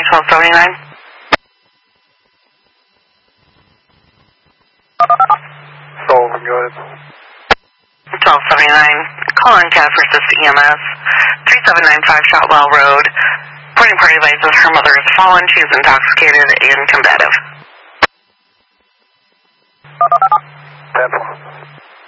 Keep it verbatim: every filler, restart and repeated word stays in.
twelve seventy-nine. Sullivan, go ahead. twelve seventy-nine. Call on Cat versus E M S. three seven nine five Shotwell Road. Reporting party advises her mother is fallen. She is intoxicated and combative. ten four.